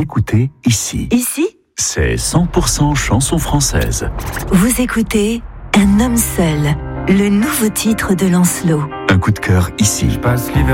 écoutez ici. Ici, C'est 100% chanson française. vous écoutez Un homme seul, le nouveau titre de Lancelot. Un coup de cœur ici. Je passe l'hiver